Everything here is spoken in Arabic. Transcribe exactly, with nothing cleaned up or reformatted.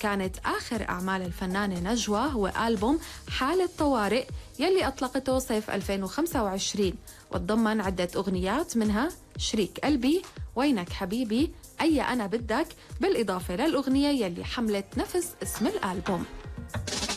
كانت آخر أعمال الفنانة نجوى هو ألبوم حالة طوارئ يلي أطلقته صيف ألفين وخمسة وعشرين، وتضمن عدة أغنيات منها شريك قلبي، وينك حبيبي، أي أنا بدك، بالإضافة للأغنية يلي حملت نفس اسم الألبوم.